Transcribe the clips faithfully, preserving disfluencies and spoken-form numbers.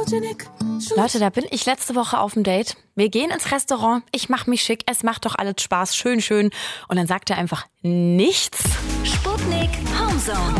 Leute, da bin ich letzte Woche auf dem Date. Wir gehen ins Restaurant, ich mach mich schick, es macht doch alles Spaß, schön, schön. Und dann sagt er einfach nichts. Sputnik Homezone.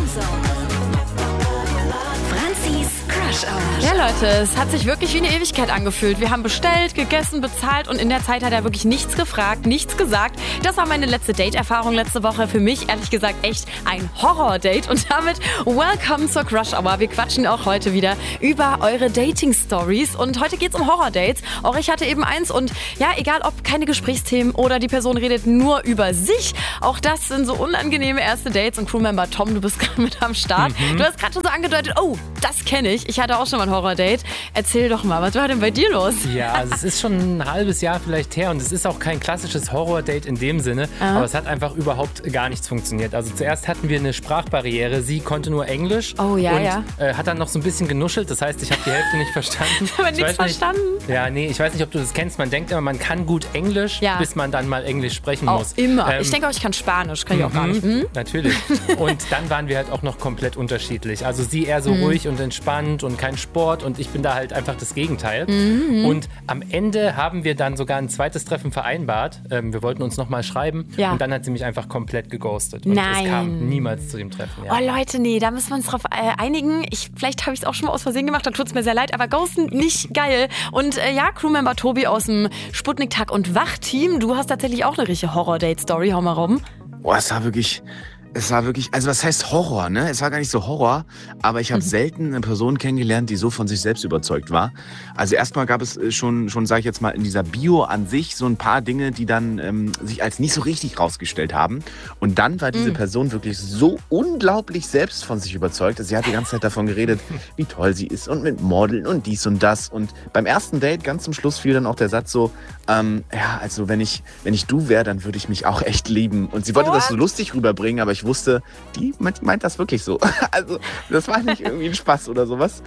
Franzis Crush Hour. Ja, Leute, es hat sich wirklich wie eine Ewigkeit angefühlt. Wir haben bestellt, gegessen, bezahlt und in der Zeit hat er wirklich nichts gefragt, nichts gesagt. Das war meine letzte Date-Erfahrung letzte Woche. Für mich, ehrlich gesagt, echt ein Horror-Date. Und damit welcome zur Crush Hour. Wir quatschen auch heute wieder über eure Dating-Stories. Und heute geht's um Horror-Dates. Auch ich hatte eben eins. Und ja, egal ob keine Gesprächsthemen oder die Person redet nur über sich. Auch das sind so unangenehme erste Dates. Und Crewmember Tom, du bist gerade mit am Start. Mhm. Du hast gerade schon so angedeutet, oh, das kenne ich. Ich hatte auch schon mal ein Horror-Date. Erzähl doch mal, was war denn bei dir los? Ja, also es ist schon ein halbes Jahr vielleicht her und es ist auch kein klassisches Horror-Date in dem Sinne, ah. aber es hat einfach überhaupt gar nichts funktioniert. Also zuerst hatten wir eine Sprachbarriere, sie konnte nur Englisch oh, ja, und ja. Äh, hat dann noch so ein bisschen genuschelt, das heißt, ich habe die Hälfte nicht verstanden. Ich habe nichts verstanden. Ja, nee, ich weiß nicht, ob du das kennst, man denkt immer, man kann gut Englisch, ja. bis man dann mal Englisch sprechen auch muss. Immer. Ähm, ich denke auch, ich kann Spanisch, kann ich auch gar nicht. Hm? Natürlich. Und dann waren wir halt auch noch komplett unterschiedlich. Also sie eher so hm. ruhig und entspannt und kein Sport und ich bin da halt einfach das Gegenteil. Mhm. Und am Ende haben wir dann sogar ein zweites Treffen vereinbart. Ähm, wir wollten uns nochmal schreiben ja. und dann hat sie mich einfach komplett geghostet. Und Nein. es kam niemals zu dem Treffen. Ja. Oh Leute, nee, da müssen wir uns drauf äh, einigen. Ich, vielleicht habe ich es auch schon mal aus Versehen gemacht, dann tut es mir sehr leid, aber ghosten nicht geil. Und äh, ja, Crewmember Tobi aus dem Sputnik Tag- und Wach-Team, du hast tatsächlich auch eine richtige Horror-Date-Story. Hau mal rum. Boah, es war wirklich... Es war wirklich, also was heißt Horror, ne? Es war gar nicht so Horror, aber ich habe mhm. selten eine Person kennengelernt, die so von sich selbst überzeugt war. Also erstmal gab es schon, schon sage ich jetzt mal, in dieser Bio an sich so ein paar Dinge, die dann ähm, sich als nicht so richtig rausgestellt haben. Und dann war diese mhm. Person wirklich so unglaublich selbst von sich überzeugt. Also sie hat die ganze Zeit davon geredet, wie toll sie ist und mit Modeln und dies und das. Und beim ersten Date, ganz zum Schluss, fiel dann auch der Satz so, ähm, ja, also wenn ich, wenn ich du wäre, dann würde ich mich auch echt lieben. Und sie wollte What? das so lustig rüberbringen, aber ich Ich wusste, die meint das wirklich so. Also das war nicht irgendwie ein Spaß oder sowas.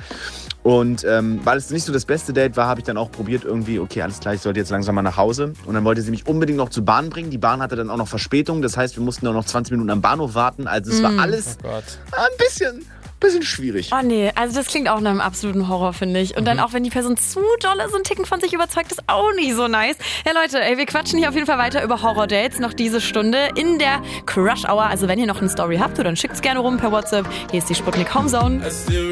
Und ähm, weil es nicht so das beste Date war, habe ich dann auch probiert irgendwie, okay, alles klar, ich sollte jetzt langsam mal nach Hause. Und dann wollte sie mich unbedingt noch zur Bahn bringen. Die Bahn hatte dann auch noch Verspätung. Das heißt, wir mussten auch noch zwanzig Minuten am Bahnhof warten. Also es mm. war alles oh Gott. ein bisschen... bisschen schwierig. Oh nee, also das klingt auch nach einem absoluten Horror, finde ich. Und mhm. dann auch, wenn die Person zu doll so einen Ticken von sich überzeugt, ist auch nicht so nice. Ja Leute, ey, wir quatschen hier auf jeden Fall weiter über Horror-Dates noch diese Stunde in der Crush Hour. Also wenn ihr noch eine Story habt, dann schickt's gerne rum per WhatsApp. Hier ist die Sputnik Homezone.